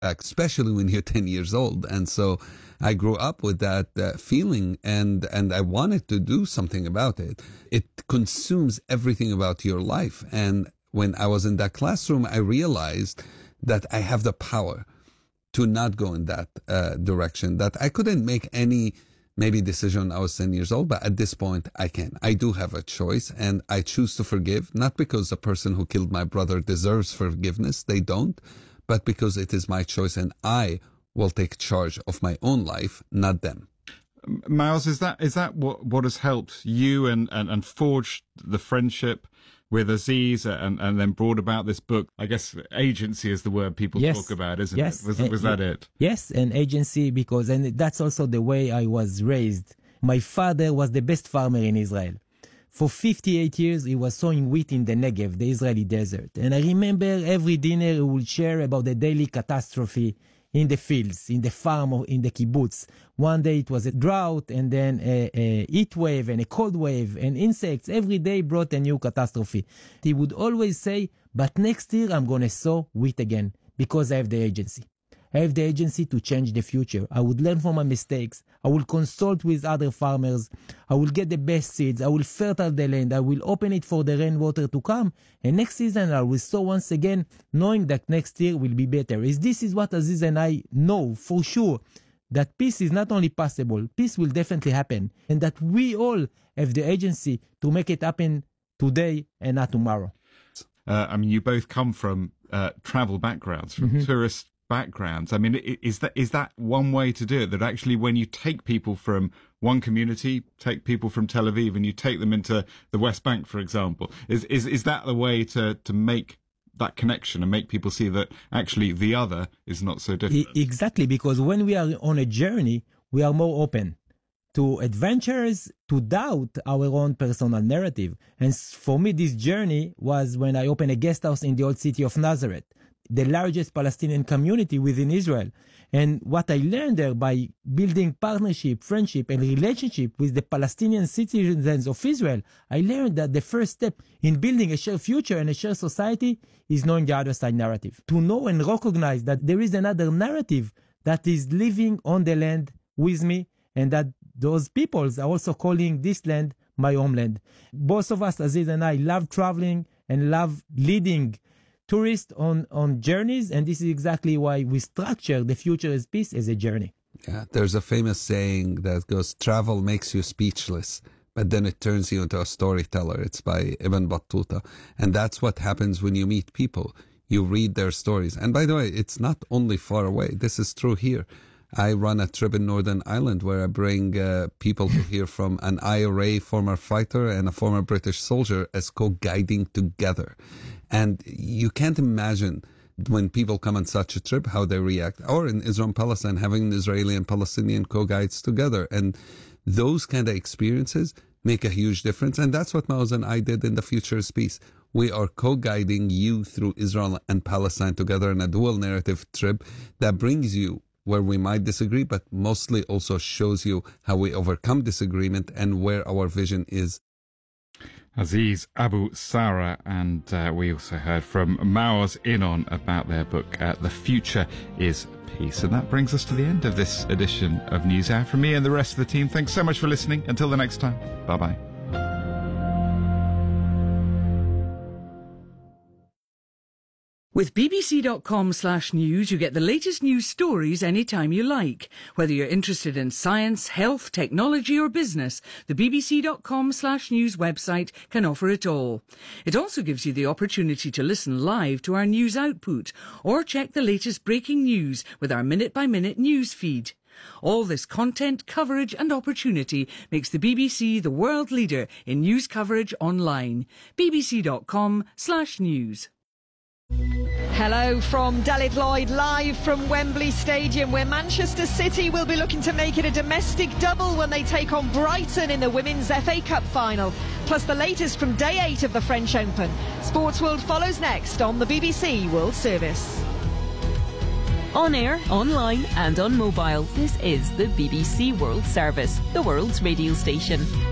especially when you're 10 years old. And so I grew up with that feeling, and I wanted to do something about it. It consumes everything about your life. And when I was in that classroom, I realized that I have the power to not go in that direction, that I couldn't make any maybe decision when I was 10 years old, but at this point I can. I do have a choice, and I choose to forgive, not because the person who killed my brother deserves forgiveness. They don't. But because it is my choice, and I will take charge of my own life, not them. Maoz, is that what has helped you and forged the friendship with Aziz and then brought about this book? I guess agency is the word people talk about, isn't it? Was that it? Yes, an agency, and that's also the way I was raised. My father was the best farmer in Israel. For 58 years, he was sowing wheat in the Negev, the Israeli desert. And I remember every dinner he would share about the daily catastrophe in the fields, in the farm, or in the kibbutz. One day it was a drought, and then a heat wave and a cold wave and insects. Every day brought a new catastrophe. He would always say, but next year I'm going to sow wheat again because I have the agency. I have the agency to change the future. I would learn from my mistakes. I will consult with other farmers. I will get the best seeds. I will fertile the land. I will open it for the rainwater to come. And next season I will sow once again, knowing that next year will be better. This is what Aziz and I know for sure, that peace is not only possible, peace will definitely happen. And that we all have the agency to make it happen today and not tomorrow. You both come from travel backgrounds, from tourist backgrounds. I mean, is that one way to do it? That actually, when you take people from one community, take people from Tel Aviv, and you take them into the West Bank, for example, is that the way to make that connection and make people see that actually the other is not so different? Exactly, because when we are on a journey, we are more open to adventures, to doubt our own personal narrative. And for me, this journey was when I opened a guest house in the old city of Nazareth, the largest Palestinian community within Israel. And what I learned there by building partnership, friendship, and relationship with the Palestinian citizens of Israel, I learned that the first step in building a shared future and a shared society is knowing the other side narrative. To know and recognize that there is another narrative that is living on the land with me, and that those peoples are also calling this land my homeland. Both of us, Aziz and I, love traveling and love leading tourists on journeys, and this is exactly why we structure The Future is Peace as a journey. Yeah, there's a famous saying that goes, travel makes you speechless, but then it turns you into a storyteller. It's by Ibn Battuta. And that's what happens when you meet people. You read their stories. And by the way, it's not only far away. This is true here. I run a trip in Northern Ireland where I bring people to hear from an IRA former fighter and a former British soldier as co-guiding together. And you can't imagine when people come on such a trip, how they react. Or in Israel and Palestine, having Israeli and Palestinian co-guides together. And those kind of experiences make a huge difference. And that's what Maoz and I did in The Future is Peace. We are co-guiding you through Israel and Palestine together in a dual narrative trip that brings you where we might disagree, but mostly also shows you how we overcome disagreement and where our vision is. Aziz Abu Sara, and we also heard from Maoz Innon about their book, The Future is Peace. And that brings us to the end of this edition of NewsHour. From me and the rest of the team, thanks so much for listening. Until the next time, bye-bye. With bbc.com/news, you get the latest news stories anytime you like. Whether you're interested in science, health, technology or business, the bbc.com/news website can offer it all. It also gives you the opportunity to listen live to our news output or check the latest breaking news with our minute-by-minute news feed. All this content, coverage and opportunity makes the BBC the world leader in news coverage online. bbc.com/news. Hello from Dalit Lloyd, live from Wembley Stadium, where Manchester City will be looking to make it a domestic double when they take on Brighton in the Women's FA Cup final. Plus the latest from Day 8 of the French Open. Sports World follows next on the BBC World Service. On air, online and on mobile, this is the BBC World Service, the world's radio station.